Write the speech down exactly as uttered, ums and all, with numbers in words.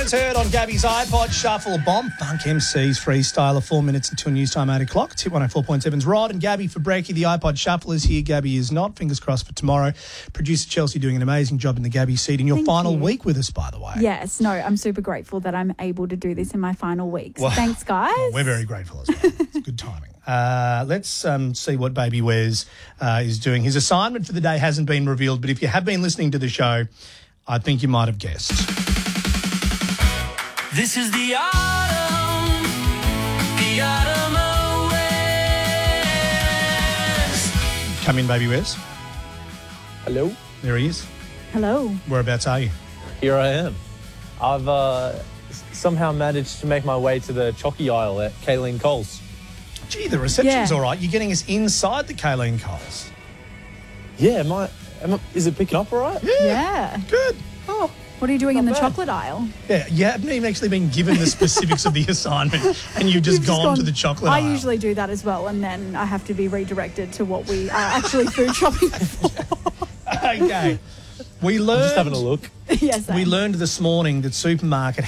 Gets heard on Gabby's iPod Shuffle. Bomb Funk M C's freestyler. Four minutes until news time, eight o'clock. It's Hit one oh four point seven's Rod and Gabby for Breaky. The iPod Shuffle is here. Gabby is not. Fingers crossed for tomorrow. Producer Chelsea doing an amazing job in the Gabby seat in your Thank final you. week with us, by the way. Yes, no, I'm super grateful that I'm able to do this in my final week. So Well, thanks, guys. Well, we're very grateful as well. It's good timing. Uh, let's um, see what Baby Wes uh, is doing. His assignment for the day hasn't been revealed, but if you have been listening to the show, I think you might have guessed. This is the autumn, the autumn awaits. Come in, Baby Wes. Hello, There he is. Hello. Whereabouts are you? here I am. I've uh, s- somehow managed to make my way to the chocky aisle at Kayleen Coles. Gee, the reception's Yeah. all right. You're getting us inside the Kayleen Coles. Yeah, am I, am I, is it picking up all right? Yeah. Good. Oh, What are you doing in the bad. chocolate aisle? Yeah, you haven't even actually been given the specifics of the assignment and you've just You've gone, to the chocolate I aisle. usually do that as well, and then I have to be redirected to what we are actually food shopping for. Okay. We learned, just having a look. yes, we learned this morning that supermarket